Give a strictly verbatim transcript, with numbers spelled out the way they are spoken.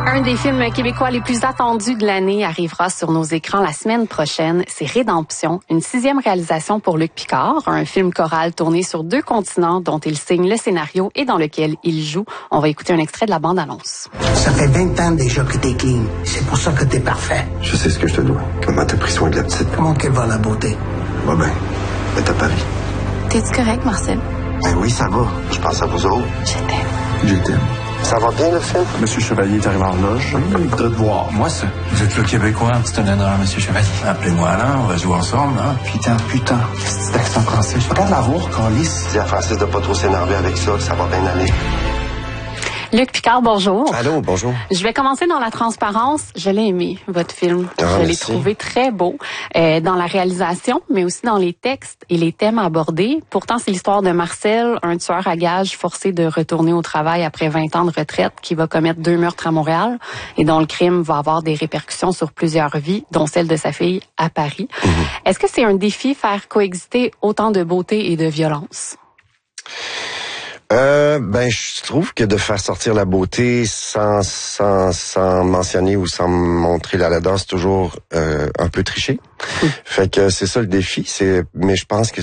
Un des films québécois les plus attendus de l'année arrivera sur nos écrans la semaine prochaine. C'est Rédemption, une sixième réalisation pour Luc Picard, un film choral tourné sur deux continents dont il signe le scénario et dans lequel il joue. On va écouter un extrait de la bande-annonce. Ça fait vingt ans déjà que t'es clean. C'est pour ça que t'es parfait. Je sais ce que je te dois. Comment t'as pris soin de la petite. Comment qu'elle va, la beauté? Va bien. Elle est à Paris. T'es-tu correct, Marcel? Ben oui, ça va. Je pense à vous autres. Je t'aime. Je t'aime. Ça va bien, le film? Monsieur Chevalier est arrivé en loge. Il voudrait te voir. Moi, ça. Vous êtes le Québécois. C'est un honneur, Monsieur Chevalier. Appelez-moi Alain, on va jouer ensemble, hein? Putain, putain. Qu'est-ce que c'est accent français? Je peux pas l'avoir, Carlis. Dis à Francis de pas trop s'énerver avec ça, que ça va bien aller. Luc Picard, bonjour. Allô, bonjour. Je vais commencer dans la transparence. Je l'ai aimé, votre film. Ah, je l'ai merci. trouvé très beau euh, dans la réalisation, mais aussi dans les textes et les thèmes abordés. Pourtant, c'est l'histoire de Marcel, un tueur à gages forcé de retourner au travail après vingt ans de retraite, qui va commettre deux meurtres à Montréal et dont le crime va avoir des répercussions sur plusieurs vies, dont celle de sa fille à Paris. Mm-hmm. Est-ce que c'est un défi faire coexister autant de beauté et de violence? Euh, ben, je trouve que de faire sortir la beauté sans, sans, sans mentionner ou sans montrer la laideur, c'est toujours euh, un peu triché. Mmh. Fait que c'est ça le défi. C'est, mais je pense que